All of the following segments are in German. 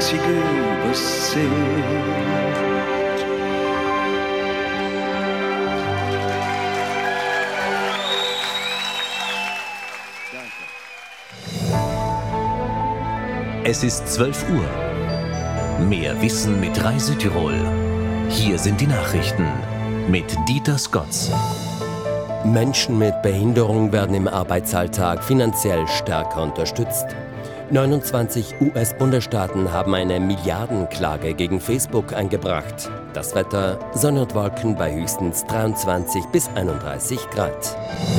einzige, was zählt. Es ist 12 Uhr. Mehr Wissen mit Reise Tirol. Hier sind die Nachrichten mit Dieter Scotts. Menschen mit Behinderung werden im Arbeitsalltag finanziell stärker unterstützt. 29 US-Bundesstaaten haben eine Milliardenklage gegen Facebook eingebracht. Das Wetter: Sonne und Wolken bei höchstens 23 bis 31 Grad.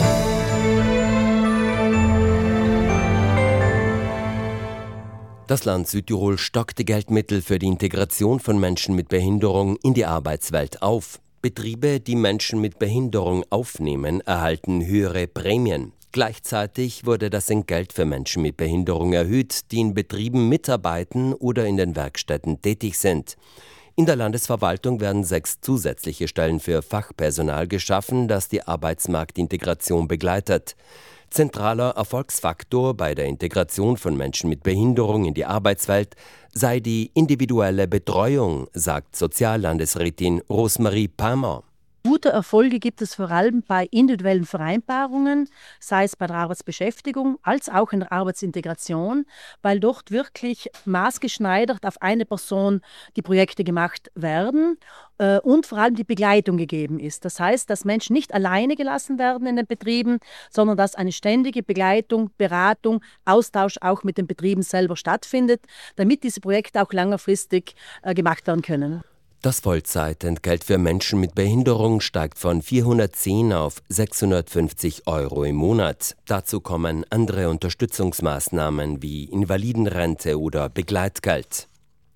Das Land Südtirol stockt die Geldmittel für die Integration von Menschen mit Behinderung in die Arbeitswelt auf. Betriebe, die Menschen mit Behinderung aufnehmen, erhalten höhere Prämien. Gleichzeitig wurde das Entgelt für Menschen mit Behinderung erhöht, die in Betrieben mitarbeiten oder in den Werkstätten tätig sind. In der Landesverwaltung werden 6 zusätzliche Stellen für Fachpersonal geschaffen, das die Arbeitsmarktintegration begleitet. Zentraler Erfolgsfaktor bei der Integration von Menschen mit Behinderung in die Arbeitswelt sei die individuelle Betreuung, sagt Soziallandesrätin Rosemarie Palmer. Gute Erfolge gibt es vor allem bei individuellen Vereinbarungen, sei es bei der Arbeitsbeschäftigung als auch in der Arbeitsintegration, weil dort wirklich maßgeschneidert auf eine Person die Projekte gemacht werden und vor allem die Begleitung gegeben ist. Das heißt, dass Menschen nicht alleine gelassen werden in den Betrieben, sondern dass eine ständige Begleitung, Beratung, Austausch auch mit den Betrieben selber stattfindet, damit diese Projekte auch längerfristig gemacht werden können. Das Vollzeitentgelt für Menschen mit Behinderung steigt von 410 auf 650 € im Monat. Dazu kommen andere Unterstützungsmaßnahmen wie Invalidenrente oder Begleitgeld.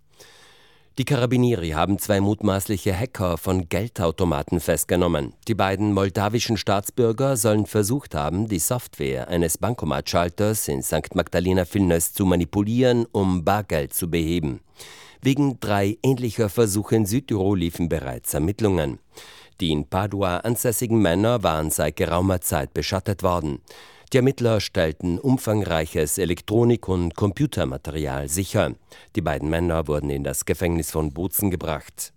Die Carabinieri haben 2 mutmaßliche Hacker von Geldautomaten festgenommen. Die beiden moldawischen Staatsbürger sollen versucht haben, die Software eines Bankomatschalters in St. Magdalena-Vilnius zu manipulieren, um Bargeld zu beheben. Wegen 3 ähnlicher Versuche in Südtirol liefen bereits Ermittlungen. Die in Padua ansässigen Männer waren seit geraumer Zeit beschattet worden. Die Ermittler stellten umfangreiches Elektronik- und Computermaterial sicher. Die beiden Männer wurden in das Gefängnis von Bozen gebracht.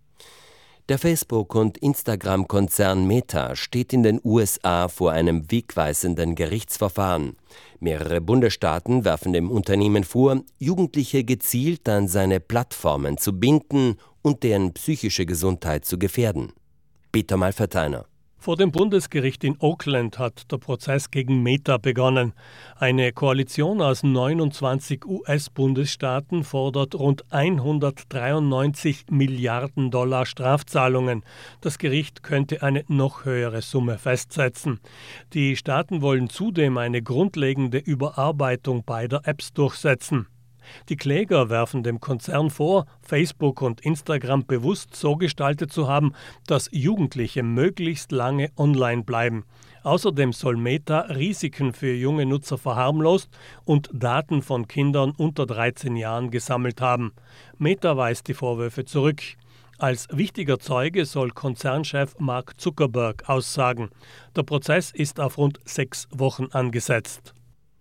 Der Facebook- und Instagram-Konzern Meta steht in den USA vor einem wegweisenden Gerichtsverfahren. Mehrere Bundesstaaten werfen dem Unternehmen vor, Jugendliche gezielt an seine Plattformen zu binden und deren psychische Gesundheit zu gefährden. Peter Malverteiner. Vor dem Bundesgericht in Oakland hat der Prozess gegen Meta begonnen. Eine Koalition aus 29 US-Bundesstaaten fordert rund 193 Milliarden $ Strafzahlungen. Das Gericht könnte eine noch höhere Summe festsetzen. Die Staaten wollen zudem eine grundlegende Überarbeitung beider Apps durchsetzen. Die Kläger werfen dem Konzern vor, Facebook und Instagram bewusst so gestaltet zu haben, dass Jugendliche möglichst lange online bleiben. Außerdem soll Meta Risiken für junge Nutzer verharmlost und Daten von Kindern unter 13 Jahren gesammelt haben. Meta weist die Vorwürfe zurück. Als wichtiger Zeuge soll Konzernchef Mark Zuckerberg aussagen. Der Prozess ist auf rund 6 Wochen angesetzt.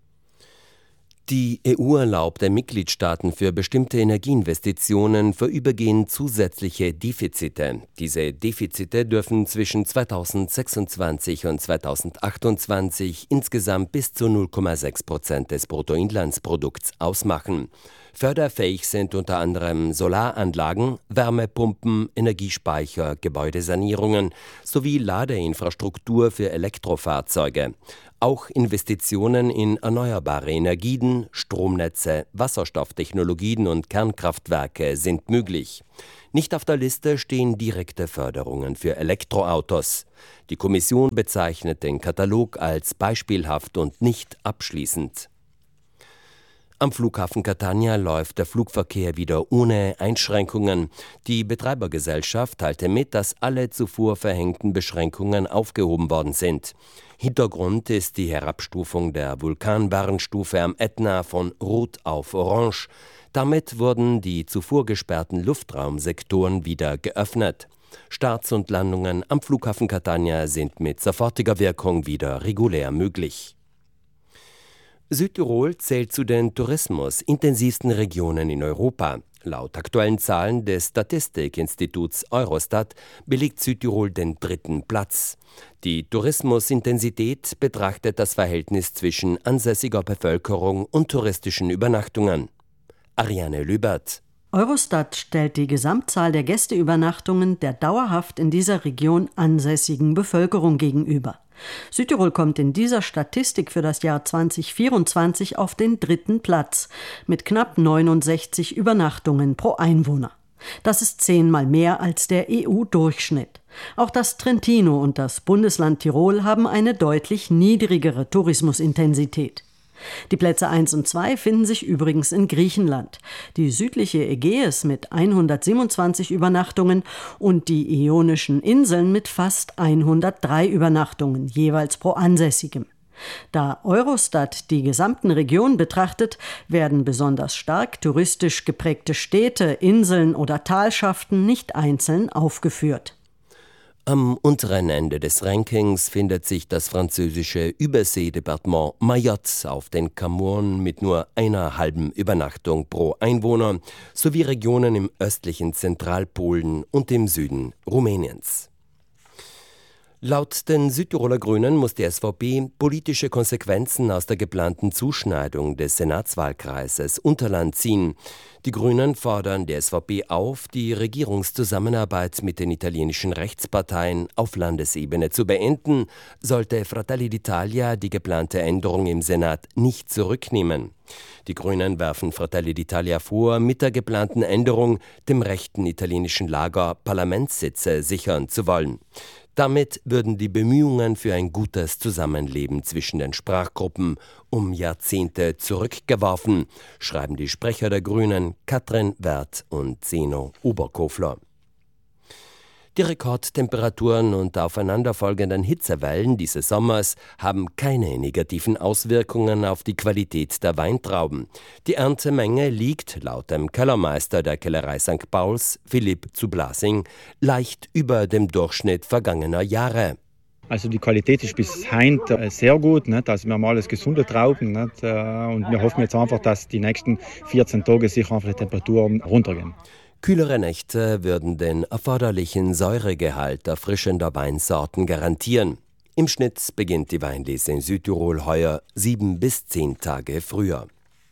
Die EU erlaubt den Mitgliedstaaten für bestimmte Energieinvestitionen vorübergehend zusätzliche Defizite. Diese Defizite dürfen zwischen 2026 und 2028 insgesamt bis zu 0,6% des Bruttoinlandsprodukts ausmachen. Förderfähig sind unter anderem Solaranlagen, Wärmepumpen, Energiespeicher, Gebäudesanierungen sowie Ladeinfrastruktur für Elektrofahrzeuge. Auch Investitionen in erneuerbare Energien, Stromnetze, Wasserstofftechnologien und Kernkraftwerke sind möglich. Nicht auf der Liste stehen direkte Förderungen für Elektroautos. Die Kommission bezeichnet den Katalog als beispielhaft und nicht abschließend. Am Flughafen Catania läuft der Flugverkehr wieder ohne Einschränkungen. Die Betreibergesellschaft teilte mit, dass alle zuvor verhängten Beschränkungen aufgehoben worden sind. Hintergrund ist die Herabstufung der Vulkanwarnstufe am Ätna von Rot auf Orange. Damit wurden die zuvor gesperrten Luftraumsektoren wieder geöffnet. Starts und Landungen am Flughafen Catania sind mit sofortiger Wirkung wieder regulär möglich. Südtirol zählt zu den tourismusintensivsten Regionen in Europa. Laut aktuellen Zahlen des Statistikinstituts Eurostat belegt Südtirol den 3. Platz. Die Tourismusintensität betrachtet das Verhältnis zwischen ansässiger Bevölkerung und touristischen Übernachtungen. Ariane Lübert. Eurostat stellt die Gesamtzahl der Gästeübernachtungen der dauerhaft in dieser Region ansässigen Bevölkerung gegenüber. Südtirol kommt in dieser Statistik für das Jahr 2024 auf den 3. Platz mit knapp 69 Übernachtungen pro Einwohner. Das ist 10-mal mehr als der EU-Durchschnitt. Auch das Trentino und das Bundesland Tirol haben eine deutlich niedrigere Tourismusintensität. Die Plätze 1 und 2 finden sich übrigens in Griechenland. Die südliche Ägäis mit 127 Übernachtungen und die Ionischen Inseln mit fast 103 Übernachtungen, jeweils pro Ansässigem. Da Eurostat die gesamten Regionen betrachtet, werden besonders stark touristisch geprägte Städte, Inseln oder Talschaften nicht einzeln aufgeführt. Am unteren Ende des Rankings findet sich das französische Überseedepartement Mayotte auf den Camours mit nur einer halben Übernachtung pro Einwohner sowie Regionen im östlichen Zentralpolen und im Süden Rumäniens. Laut den Südtiroler Grünen muss die SVP politische Konsequenzen aus der geplanten Zuschneidung des Senatswahlkreises Unterland ziehen. Die Grünen fordern die SVP auf, die Regierungszusammenarbeit mit den italienischen Rechtsparteien auf Landesebene zu beenden, sollte Fratelli d'Italia die geplante Änderung im Senat nicht zurücknehmen. Die Grünen werfen Fratelli d'Italia vor, mit der geplanten Änderung dem rechten italienischen Lager Parlamentssitze sichern zu wollen. Damit würden die Bemühungen für ein gutes Zusammenleben zwischen den Sprachgruppen um Jahrzehnte zurückgeworfen, schreiben die Sprecher der Grünen Katrin Werth und Zeno Oberkofler. Die Rekordtemperaturen und aufeinanderfolgenden Hitzewellen dieses Sommers haben keine negativen Auswirkungen auf die Qualität der Weintrauben. Die Erntemenge liegt laut dem Kellermeister der Kellerei St. Pauls, Philipp zu Blasing, leicht über dem Durchschnitt vergangener Jahre. Also die Qualität ist bis heute sehr gut, nicht? Also wir haben alles gesunde Trauben, nicht? Und wir hoffen jetzt einfach, dass die nächsten 14 Tage sich einfach die Temperaturen runtergehen. Kühlere Nächte würden den erforderlichen Säuregehalt erfrischender Weinsorten garantieren. Im Schnitt beginnt die Weinlese in Südtirol heuer 7 bis 10 Tage früher.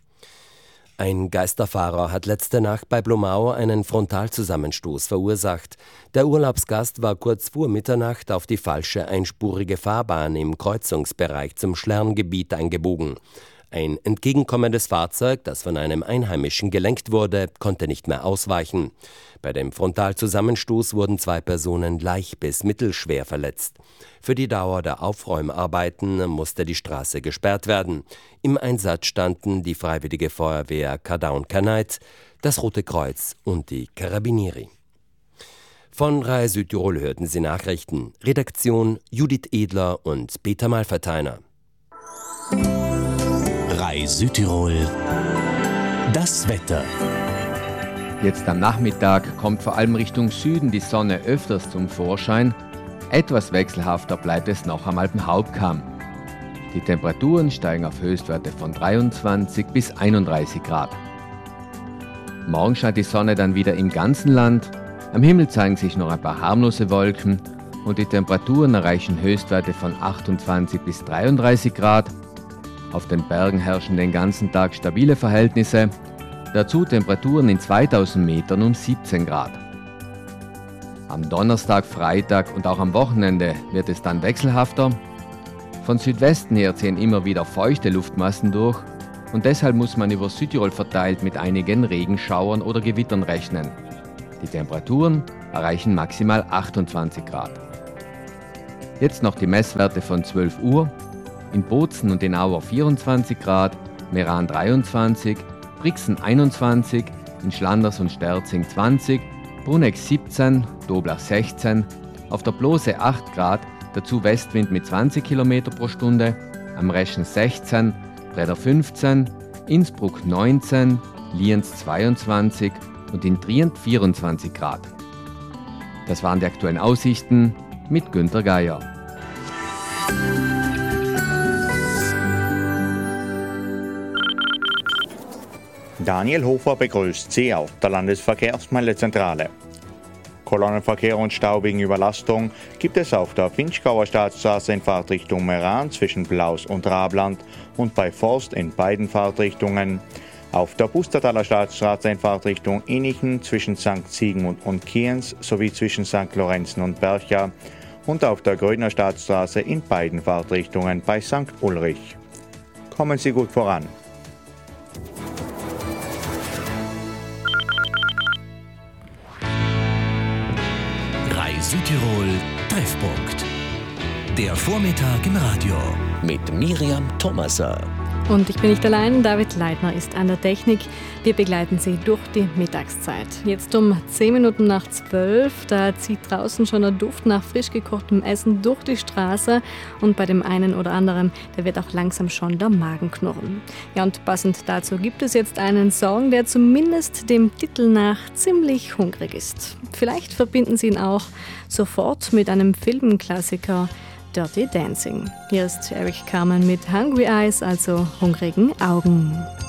Ein Geisterfahrer hat letzte Nacht bei Blumau einen Frontalzusammenstoß verursacht. Der Urlaubsgast war kurz vor Mitternacht auf die falsche einspurige Fahrbahn im Kreuzungsbereich zum Schlerngebiet eingebogen. Ein entgegenkommendes Fahrzeug, das von einem Einheimischen gelenkt wurde, konnte nicht mehr ausweichen. Bei dem Frontalzusammenstoß wurden 2 Personen leicht bis mittelschwer verletzt. Für die Dauer der Aufräumarbeiten musste die Straße gesperrt werden. Im Einsatz standen die Freiwillige Feuerwehr Kadaun-Kanait, das Rote Kreuz und die Carabinieri. Von Rai Südtirol hörten Sie Nachrichten. Redaktion Judith Edler und Peter Malverteiner. Rai Südtirol. Das Wetter. Jetzt am Nachmittag kommt vor allem Richtung Süden die Sonne öfters zum Vorschein. Etwas wechselhafter bleibt es noch am Alpenhauptkamm. Die Temperaturen steigen auf Höchstwerte von 23 bis 31 Grad. Morgen scheint die Sonne dann wieder im ganzen Land. Am Himmel zeigen sich noch ein paar harmlose Wolken und die Temperaturen erreichen Höchstwerte von 28 bis 33 Grad. Auf den Bergen herrschen den ganzen Tag stabile Verhältnisse, dazu Temperaturen in 2000 Metern um 17 Grad. Am Donnerstag, Freitag und auch am Wochenende wird es dann wechselhafter. Von Südwesten her ziehen immer wieder feuchte Luftmassen durch und deshalb muss man über Südtirol verteilt mit einigen Regenschauern oder Gewittern rechnen. Die Temperaturen erreichen maximal 28 Grad. Jetzt noch die Messwerte von 12 Uhr. In Bozen und in Auer 24 Grad, Meran 23, Brixen 21, in Schlanders und Sterzing 20, Bruneck 17, Doblach 16, auf der Blose 8 Grad, dazu Westwind mit 20 km pro Stunde, am Reschen 16, Breda 15, Innsbruck 19, Lienz 22 und in Trient 24 Grad. Das waren die aktuellen Aussichten mit Günter Geier. Daniel Hofer begrüßt Sie auf der Landesverkehrsmeldezentrale. Kolonnenverkehr und Stau wegen Überlastung gibt es auf der Pinzgauer Staatsstraße in Fahrtrichtung Meran zwischen Blaus und Rabland und bei Forst in beiden Fahrtrichtungen. Auf der Pustertaler Staatsstraße in Fahrtrichtung Innichen zwischen St. Siegmund und Kienz sowie zwischen St. Lorenzen und Bercha und auf der Grödner Staatsstraße in beiden Fahrtrichtungen bei St. Ulrich. Kommen Sie gut voran. Südtirol Treffpunkt. Der Vormittag im Radio mit Miriam Thomaser. Und ich bin nicht allein, David Leitner ist an der Technik. Wir begleiten Sie durch die Mittagszeit. Jetzt um 10 Minuten nach 12, da zieht draußen schon der Duft nach frisch gekochtem Essen durch die Straße und bei dem einen oder anderen, der wird auch langsam schon der Magen knurren. Ja, und passend dazu gibt es jetzt einen Song, der zumindest dem Titel nach ziemlich hungrig ist. Vielleicht verbinden Sie ihn auch sofort mit einem Filmklassiker, Dirty Dancing. Hier ist Eric Carmen mit Hungry Eyes, also hungrigen Augen.